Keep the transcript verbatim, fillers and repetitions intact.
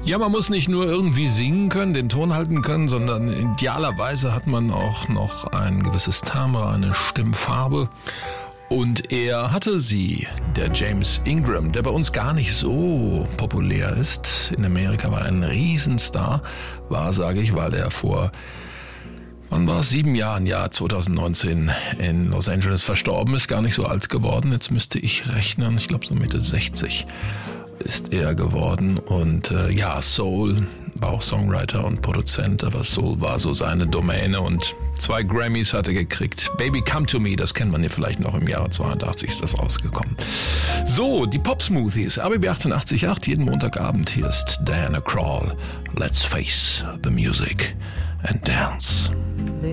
Ja, man muss nicht nur irgendwie singen können, den Ton halten können, sondern idealerweise hat man auch noch ein gewisses Timbre, eine Stimmfarbe. Und er hatte sie, der James Ingram, der bei uns gar nicht so populär ist. In Amerika war er ein Riesenstar, war, sage ich, weil er vor, wann war es, sieben Jahren, ja, zwanzig neunzehn in Los Angeles verstorben ist, gar nicht so alt geworden. Jetzt müsste ich rechnen, ich glaube so Mitte sechzig ist er geworden. Und äh, ja, Soul, war auch Songwriter und Produzent, aber Soul war so seine Domäne und zwei Grammys hat er gekriegt. Baby Come To Me, das kennt man ja vielleicht noch, im Jahre zweiundachtzig ist das rausgekommen. So, die Pop Smoothies, R B B achtundachtzig Komma acht, jeden Montagabend. Hier ist Diana Krall. Let's face the music and dance.